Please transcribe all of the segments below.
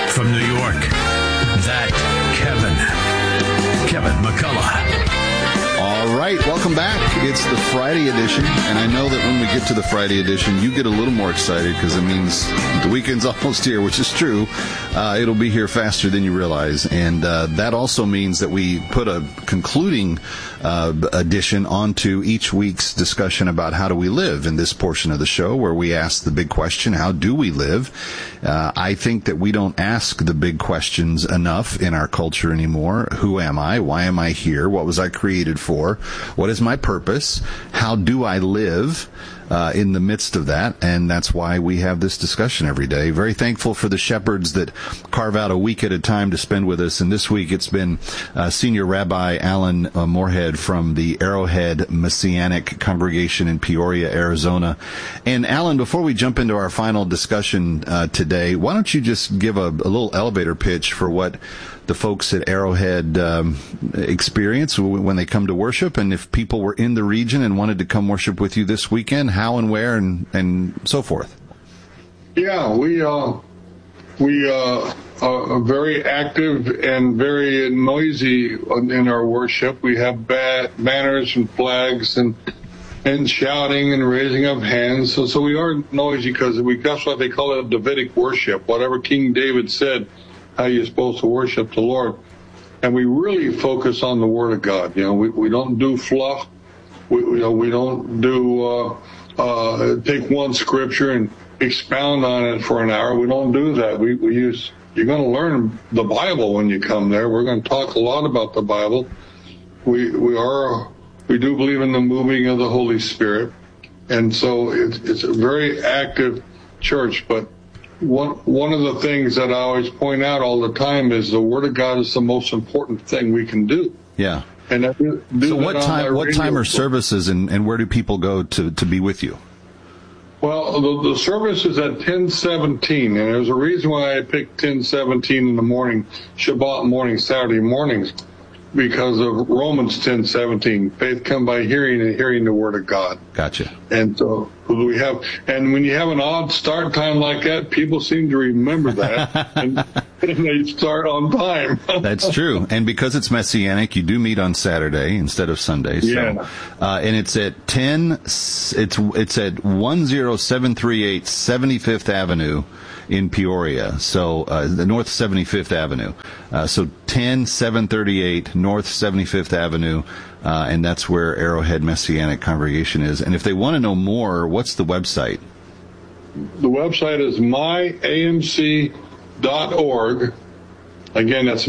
from New York, that Kevin McCullough. All right, welcome back. It's the Friday edition, and I know that when we get to the Friday edition, you get a little more excited because it means the weekend's almost here, which is true. It'll be here faster than you realize, and that also means that we put a concluding addition onto each week's discussion about how do we live in this portion of the show where we ask the big question, how do we live? I think that we don't ask the big questions enough in our culture anymore. Who am I? Why am I here? What was I created for? What is my purpose? How do I live in the midst of that? And that's why we have this discussion every day. Very thankful for the shepherds that carve out a week at a time to spend with us. And this week it's been Senior Rabbi Alan Moorhead from the Arrowhead Messianic Congregation in Peoria, Arizona. And Alan, before we jump into our final discussion today, why don't you just give a little elevator pitch for what the folks at Arrowhead experience when they come to worship, and if people were in the region and wanted to come worship with you this weekend, how and where and so forth. Yeah, we are very active and very noisy in our worship. We have banners and flags and shouting and raising of hands. So we are noisy because that's what they call it, Davidic worship. Whatever King David said, how you're supposed to worship the Lord. And we really focus on the Word of God. You know, we don't do fluff. We don't do take one scripture and expound on it for an hour. We don't do that. You're going to learn the Bible when you come there. We're going to talk a lot about the Bible. We do believe in the moving of the Holy Spirit. And so it's a very active church, but one of the things that I always point out all the time is the Word of God is the most important thing we can do. Yeah. And so what time are services and where do people go to be with you? Well, the service is at 10:17, and there's a reason why I picked 10:17 in the morning, Shabbat morning, Saturday mornings, because of Romans 10:17. Faith come by hearing, and hearing the Word of God. Gotcha. And so and when you have an odd start time like that, people seem to remember that, and they start on time. That's true. And because it's Messianic, you do meet on Saturday instead of Sunday. So, yeah. And it's at it's at 10738 75th Avenue in Peoria. So, the North 75th Avenue. So 10738 North 75th Avenue. And that's where Arrowhead Messianic Congregation is. And if they want to know more, what's the website? The website is myamc.org. Again, that's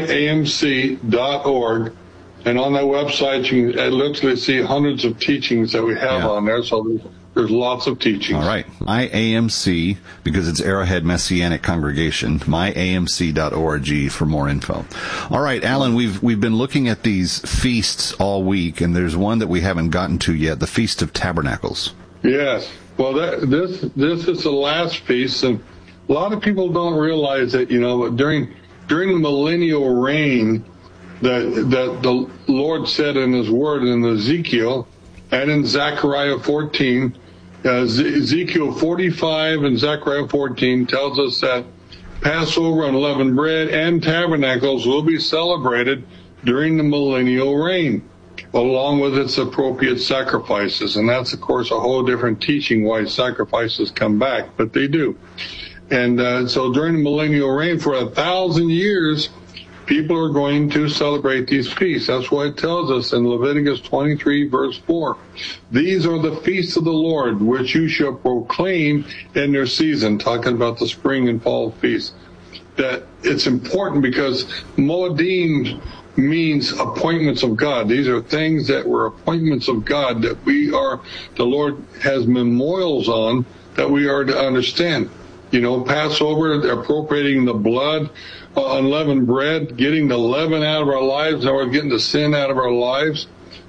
myamc.org. And on that website, you can literally see hundreds of teachings that we have on there. So there's lots of teachings. All right. MyAMC, because it's Arrowhead Messianic Congregation, myamc.org for more info. All right, Alan, we've been looking at these feasts all week, and there's one that we haven't gotten to yet, the Feast of Tabernacles. Yes. Well, this is the last feast, and a lot of people don't realize that, during the millennial reign that the Lord said in His Word in Ezekiel and in Zechariah 14, Ezekiel 45 and Zechariah 14 tells us that Passover, unleavened bread, and tabernacles will be celebrated during the millennial reign, along with its appropriate sacrifices. And that's, of course, a whole different teaching why sacrifices come back, but they do. And so during the millennial reign, for 1,000 years, people are going to celebrate these feasts. That's what it tells us in Leviticus 23, verse 4. These are the feasts of the Lord, which you shall proclaim in their season, talking about the spring and fall feasts. That it's important because Moedim means appointments of God. These are things that were appointments of God that the Lord has memorials on that we are to understand. Passover, appropriating the blood, unleavened bread, getting the leaven out of our lives, or getting the sin out of our lives.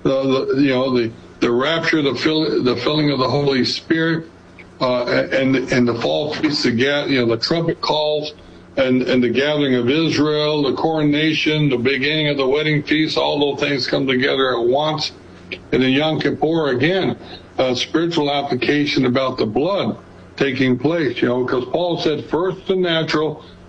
The rapture, the filling of the Holy Spirit, and the fall feast, the trumpet calls, and the gathering of Israel, the coronation, the beginning of the wedding feast. All those things come together at once. And then Yom Kippur, again, a spiritual application about the blood taking place, because Paul said, first the natural,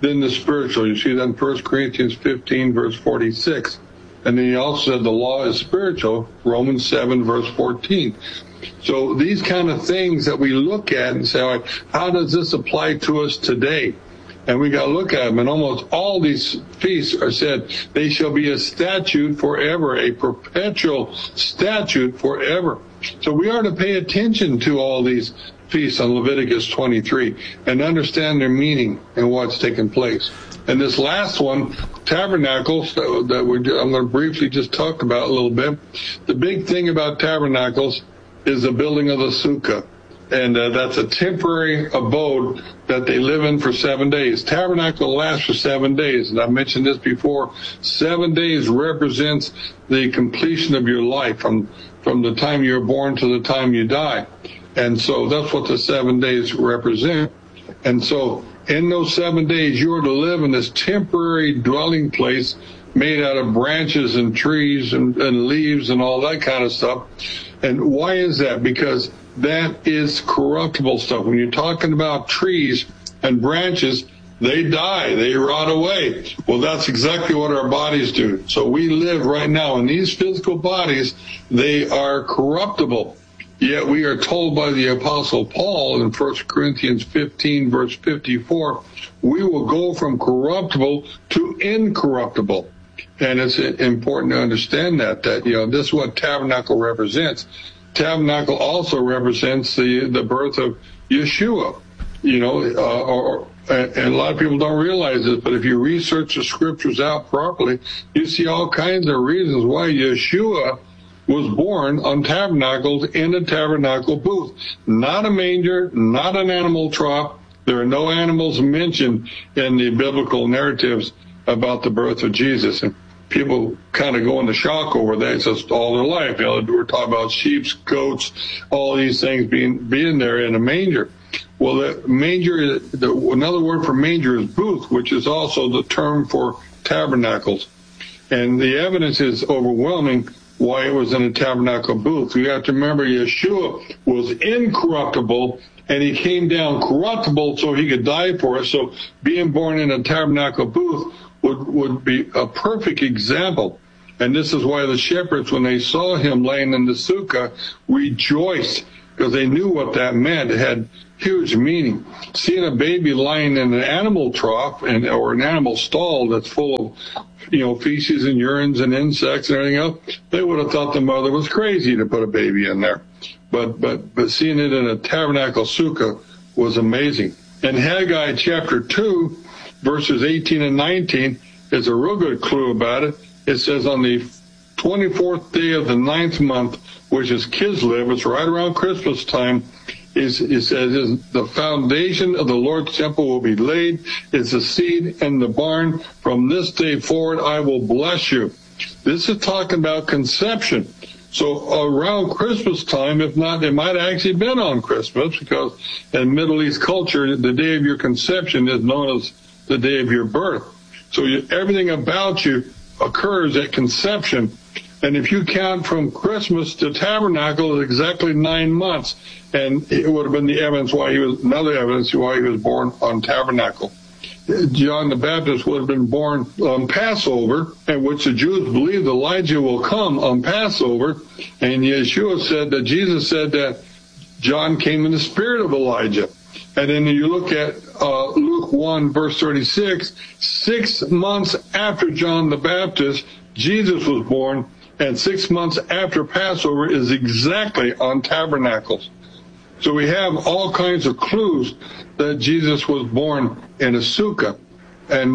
than the spiritual. You see that in 1 Corinthians 15, verse 46. And then he also said the law is spiritual, Romans 7, verse 14. So these kind of things that we look at and say, all right, how does this apply to us today? And we got to look at them. And almost all these feasts are said, they shall be a statute forever, a perpetual statute forever. So we are to pay attention to all these feasts on Leviticus 23 and understand their meaning and what's taken place. And this last one, tabernacles, I'm going to briefly just talk about a little bit. The big thing about tabernacles is the building of the sukkah. And that's a temporary abode that they live in for 7 days. Tabernacle lasts for 7 days. And I've mentioned this before. 7 days represents the completion of your life from the time you're born to the time you die. And so that's what the 7 days represent. And so in those 7 days, you are to live in this temporary dwelling place made out of branches and trees and leaves and all that kind of stuff. And why is that? Because that is corruptible stuff. When you're talking about trees and branches, they die, they rot away. Well, that's exactly what our bodies do. So we live right now in these physical bodies, they are corruptible. Yet we are told by the Apostle Paul in 1 Corinthians 15, verse 54, we will go from corruptible to incorruptible. And it's important to understand that this is what tabernacle represents. Tabernacle also represents the birth of Yeshua, and a lot of people don't realize this, but if you research the scriptures out properly, you see all kinds of reasons why Yeshua was born on tabernacles in a tabernacle booth. Not a manger, not an animal trough. There are no animals mentioned in the biblical narratives about the birth of Jesus. And people kind of go into shock over that. It's just all their life. We're talking about sheep, goats, all these things being there in a manger. Well, the manger, another word for manger is booth, which is also the term for tabernacles. And the evidence is overwhelming why it was in a tabernacle booth. You have to remember Yeshua was incorruptible, and he came down corruptible so he could die for us. So being born in a tabernacle booth would be a perfect example. And this is why the shepherds, when they saw him laying in the sukkah, rejoiced, because they knew what that meant. It had huge meaning. Seeing a baby lying in an animal trough or an animal stall that's full of feces and urines and insects and everything else, they would have thought the mother was crazy to put a baby in there. But seeing it in a tabernacle sukkah was amazing. In Haggai chapter 2, verses 18 and 19 is a real good clue about it. It says, on the 24th day of the 9th month, which is Kislev, it's right around Christmas time, it says, the foundation of the Lord's temple will be laid. It's the seed in the barn. From this day forward, I will bless you. This is talking about conception. So around Christmas time, if not, it might have actually been on Christmas, because in Middle East culture, the day of your conception is known as the day of your birth. So everything about you occurs at conception. And if you count from Christmas to tabernacle, it's exactly 9 months. And it would have been another evidence why he was born on tabernacle. John the Baptist would have been born on Passover, in which the Jews believed Elijah will come on Passover. And Jesus said that John came in the spirit of Elijah. And then you look at Luke 1, verse 36, 6 months after John the Baptist, Jesus was born, and 6 months after Passover is exactly on tabernacles. So we have all kinds of clues that Jesus was born in a sukkah. And,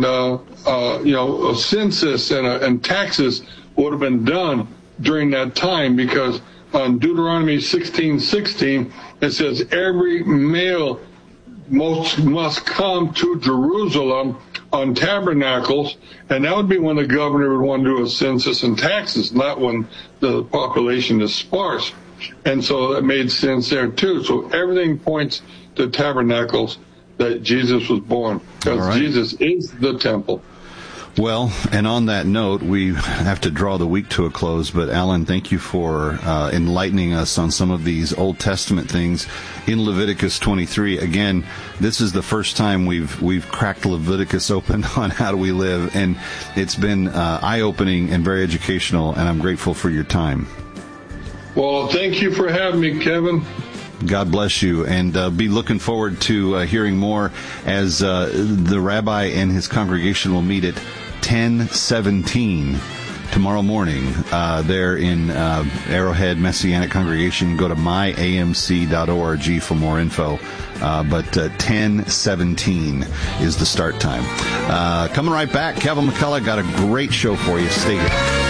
a census and taxes would have been done during that time, because on Deuteronomy 16:16, it says every male must come to Jerusalem on tabernacles, and that would be when the governor would want to do a census and taxes, not when the population is sparse. And so that made sense there too. So everything points to tabernacles, that Jesus was born, because Jesus is the temple. Well, and on that note, we have to draw the week to a close, but Alan, thank you for enlightening us on some of these Old Testament things in Leviticus 23. Again, this is the first time we've cracked Leviticus open on how do we live, and it's been eye-opening and very educational, and I'm grateful for your time. Well, thank you for having me, Kevin. God bless you, and be looking forward to hearing more as the rabbi and his congregation will meet at 10:17 tomorrow morning there in Arrowhead Messianic Congregation. Go to myamc.org for more info. But 10:17 is the start time. Coming right back, Kevin McCullough got a great show for you. Stay here.